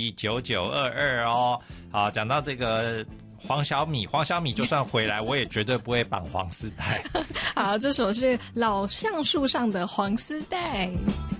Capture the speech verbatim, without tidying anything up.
七九九二二哦。好，讲到这个黄小米，黄小米就算回来，我也绝对不会绑黄丝带。 好，这首是老橡树上的黄丝带。